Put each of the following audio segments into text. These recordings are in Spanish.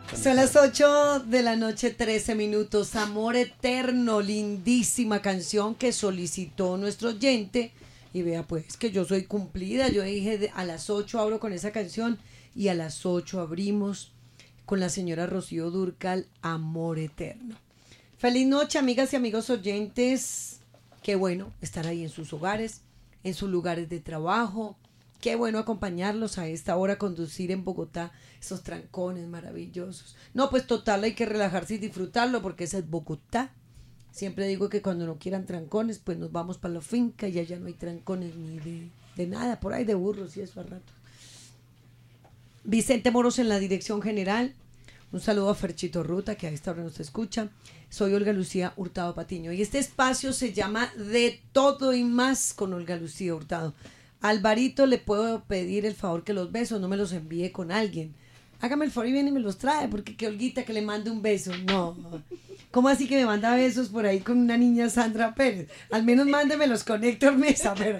Son las 8 de la noche, 13 minutos. Amor Eterno, lindísima canción que solicitó nuestro oyente. Y vea pues que yo soy cumplida. Yo dije a las 8 abro con esa canción y a las 8 abrimos con la señora Rocío Dúrcal, Amor Eterno. Feliz noche, amigas y amigos oyentes. Qué bueno estar ahí en sus hogares, en sus lugares de trabajo. Qué bueno acompañarlos a esta hora, conducir en Bogotá esos trancones maravillosos. No, pues total, hay que relajarse y disfrutarlo porque esa es Bogotá. Siempre digo que cuando no quieran trancones, pues nos vamos para la finca y allá no hay trancones ni de nada, por ahí de burros y eso a rato. Vicente Moros en la dirección general. Un saludo a Ferchito Ruta, que a esta hora nos escucha. Soy Olga Lucía Hurtado Patiño y este espacio se llama De Todo y Más con Olga Lucía Hurtado. Alvarito, le puedo pedir el favor que los besos no me los envíe con alguien. Hágame el favor y viene y me los trae, porque que Olguita que le mande un beso. No. ¿Cómo así que me manda besos por ahí con una niña Sandra Pérez? Al menos mándemelos con Héctor Mesa, pero...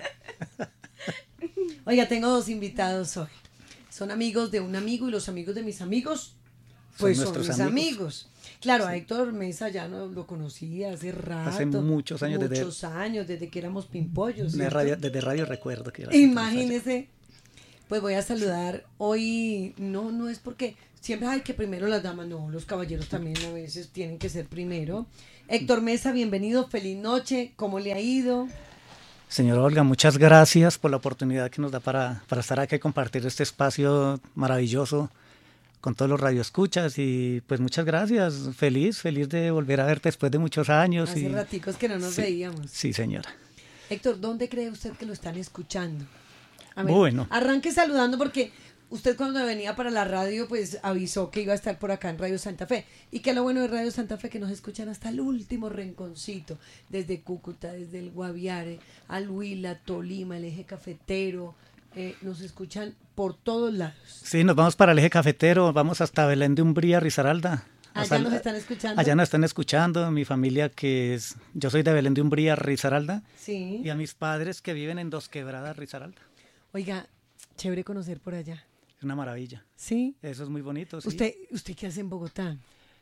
Oiga, tengo dos invitados hoy. Son amigos de un amigo y los amigos de mis amigos, pues son mis amigos. Claro, sí. A Héctor Mesa ya no lo conocía hace rato. Hace muchos años. Desde que éramos pimpollos. Desde radio recuerdo que era. Imagínese. Pues voy a saludar hoy, no es porque siempre hay que primero las damas, no, los caballeros también a veces tienen que ser primero. Héctor Mesa, bienvenido, feliz noche, ¿cómo le ha ido? Señora Olga, muchas gracias por la oportunidad que nos da para estar aquí y compartir este espacio maravilloso con todos los radioescuchas y pues muchas gracias, feliz de volver a verte después de muchos años. Hace raticos que no nos veíamos. Sí, señora. Héctor, ¿dónde cree usted que lo están escuchando? A ver, bueno. Arranque saludando porque usted cuando venía para la radio pues avisó que iba a estar por acá en Radio Santa Fe y que lo bueno de Radio Santa Fe que nos escuchan hasta el último rinconcito, desde Cúcuta, desde el Guaviare, al Huila, Tolima, el eje cafetero. Nos escuchan por todos lados. Sí, nos vamos para el eje cafetero, vamos hasta Belén de Umbría, Risaralda. Allá nos están escuchando. Allá nos están escuchando, mi familia yo soy de Belén de Umbría, Risaralda. Sí. Y a mis padres que viven en Dos Quebradas, Risaralda. Oiga, chévere conocer por allá. Es una maravilla. Sí. Eso es muy bonito, sí. ¿Usted qué hace en Bogotá?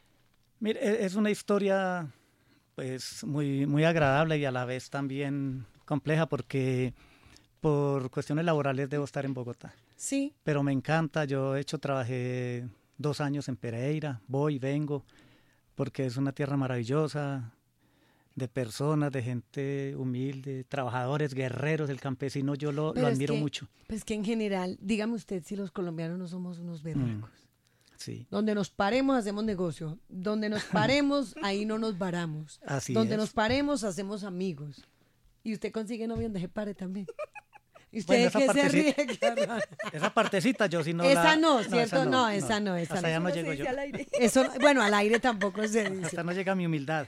Mire, es una historia pues muy, muy agradable y a la vez también compleja porque por cuestiones laborales debo estar en Bogotá. Sí. Pero me encanta, trabajé 2 años en Pereira, voy, vengo, porque es una tierra maravillosa, de personas, de gente humilde, trabajadores, guerreros, el campesino yo lo admiro mucho. Pues que en general, dígame usted si los colombianos no somos unos berracos. Sí. Donde nos paremos hacemos negocio, donde nos paremos ahí no nos varamos. Así donde es. nos paremos hacemos amigos. Y usted consigue novio donde se pare también. ¿Y usted bueno, qué se ríe? Claro. Esa partecita yo sí no esa la... no, ¿cierto? No, esa no. Hasta allá no llego yo. Eso, bueno, al aire tampoco se dice. Hasta no llega mi humildad.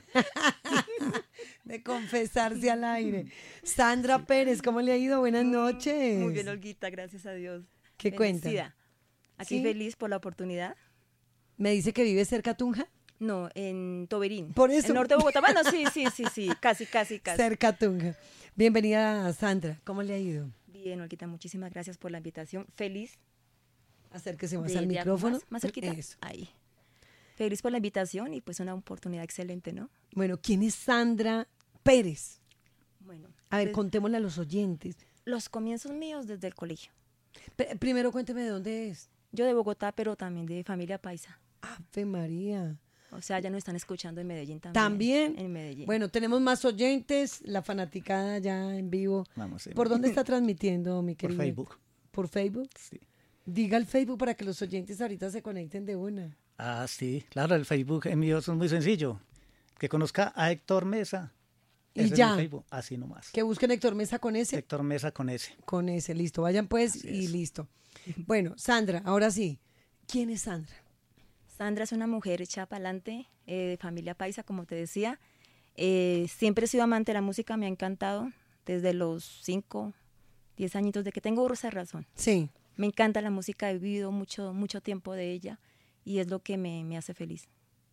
De confesarse al aire. Sandra Pérez, ¿cómo le ha ido? Buenas noches. Muy bien, Olguita, gracias a Dios. ¿Qué cuenta? Aquí ¿sí? Feliz por la oportunidad. ¿Me dice que vive cerca a Tunja? No, en Toberín. Por eso. En norte de Bogotá. Bueno, sí, casi. Cerca a Tunja. Bienvenida, Sandra. ¿Cómo le ha ido? Bien, Olguita, muchísimas gracias por la invitación. Feliz. Acérquese más al micrófono. Más cerquita. Eso. Ahí. Feliz por la invitación y pues una oportunidad excelente, ¿no? Bueno, ¿quién es Sandra Pérez? Bueno. A ver, contémosle a los oyentes. Los comienzos míos desde el colegio. Primero cuénteme de dónde es. Yo de Bogotá, pero también de familia paisa. ¡Ave María! O sea, ya nos están escuchando en Medellín también. ¿También? En Medellín. Bueno, tenemos más oyentes, la fanaticada ya en vivo. Vamos, sí. ¿Por dónde está transmitiendo, mi querido? Por Facebook. ¿Por Facebook? Sí. Diga el Facebook para que los oyentes ahorita se conecten de una. Ah, sí, claro, el Facebook mío es muy sencillo. Que conozca a Héctor Mesa. Y ya. Es mi Facebook, así nomás. Que busquen Héctor Mesa con ese. Héctor Mesa con ese. Con ese, listo. Vayan pues así y es. Listo. Bueno, Sandra, ahora sí. ¿Quién es Sandra? Sandra es una mujer echada para adelante, de familia paisa, como te decía. Siempre he sido amante de la música, me ha encantado desde los 5, 10 añitos de que tengo uso de razón. Sí. Me encanta la música, he vivido mucho tiempo de ella y es lo que me hace feliz.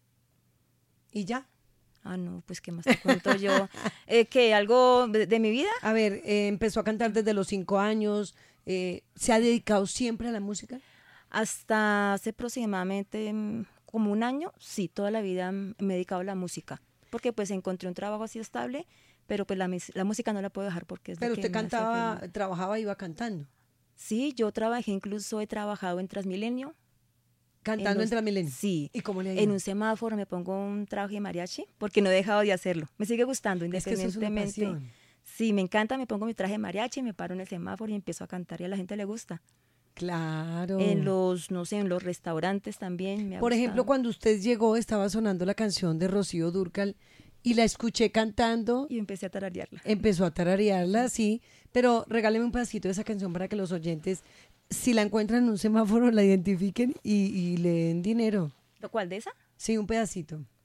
¿Y ya? Ah, no, pues qué más te cuento yo. ¿Qué? ¿Algo de mi vida? A ver, empezó a cantar desde los 5 años. ¿Se ha dedicado siempre a la música? Hasta hace aproximadamente como un año, sí, toda la vida me he dedicado a la música, porque pues encontré un trabajo así estable, pero pues la música no la puedo dejar porque es Pero lo que usted me hace cantaba, feliz. trabajaba, iba cantando. Sí, yo trabajé, incluso he trabajado en Transmilenio. Cantando en Transmilenio. Sí, ¿Y cómo le ha en ido? un semáforo me pongo un traje de mariachi, porque no he dejado de hacerlo. Me sigue gustando, Es que eso es una independientemente. pasión. Sí, me encanta, me pongo mi traje de mariachi, me paro en el semáforo y empiezo a cantar y a la gente le gusta. Claro. En los, no sé, en los restaurantes también me ha Por ejemplo, gustado. cuando usted llegó, estaba sonando la canción de Rocío Dúrcal y la escuché cantando, Y empecé a tararearla. empezó a tararearla, sí, pero regáleme un pedacito de esa canción para que los oyentes, si la encuentran en un semáforo, la identifiquen y le den dinero. ¿Lo cual de esa? Sí, un pedacito.